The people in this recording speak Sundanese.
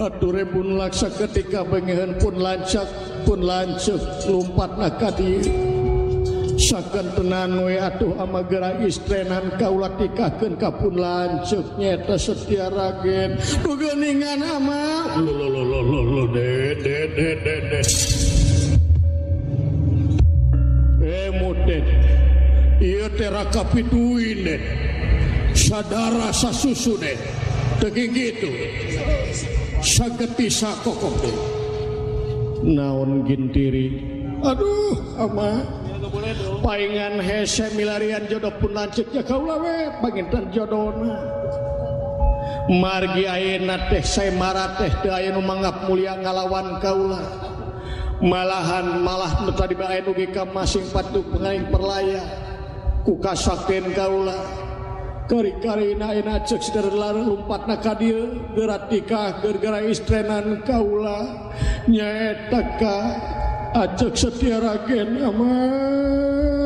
Baturebun laksa ketika bengeun pun lancek lumpatna ka dieu sakeun tenan we atuh amagera istrenan kaula tikahkeun ka pun lancek nyata Setia Ragen nu geuningan ama mutet ieu teh raka pituin deh sadara sasusu deh teu kitu sageti sakokok deh naon gintiri aduh ama paingan hese milarian jodoh pun lanceknya kaula we panginten jodona margi ayeuna teh saemara teh teu aya nu manggap mulia ngalawan kaula malah tadi bae nu ge ka masing patu pengaing perlaya ku kasakeun kaula kari-karina ayeuna ceuk sidarelar lumpatna ka dieu geura tikah gara-gara istrenan kaula nyaeta ka ajak Setia Ragen ama